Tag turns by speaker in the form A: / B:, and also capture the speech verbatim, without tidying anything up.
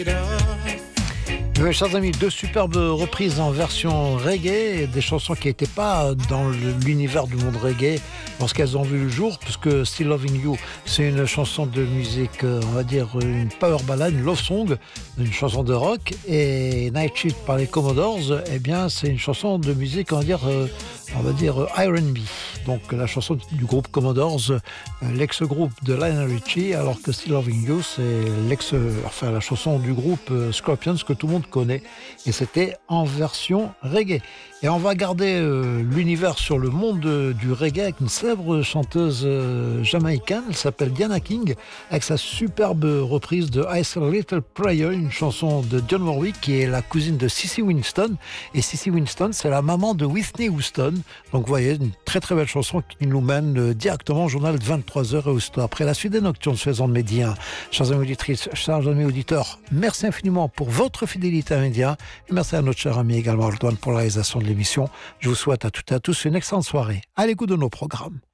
A: Oui, chers amis, deux superbes reprises en version reggae, des chansons qui n'étaient pas dans l'univers du monde reggae lorsqu'elles ont vu le jour, puisque Still Loving You, c'est une chanson de musique, on va dire une power ballad, une love song, une chanson de rock, et Night Shift par les Commodores, eh bien, c'est une chanson de musique, on va dire, on va dire R and B. Donc la chanson du groupe Commodores, l'ex-groupe de Lionel Richie, alors que Still Loving You, c'est l'ex, enfin la chanson du groupe Scorpions que tout le monde connaît, et c'était en version reggae. Et on va garder euh, l'univers sur le monde euh, du reggae avec une célèbre chanteuse euh, jamaïcaine, elle s'appelle Diana King, avec sa superbe reprise de I Said a Little Prayer, une chanson de Dionne Warwick qui est la cousine de Cissy Winston, et Cissy Winston c'est la maman de Whitney Houston. Donc vous voyez, une très très belle chanson qui nous mène euh, directement au journal de vingt-trois heures et aussitôt après la suite des Nocturnes sur les ondes Média. Chers amis auditrices, chers amis auditeurs, merci infiniment pour votre fidélité à Média, et merci à notre cher ami également Antoine pour la réalisation de l'émission. Je vous souhaite à toutes et à tous une excellente soirée à l'écoute de nos programmes.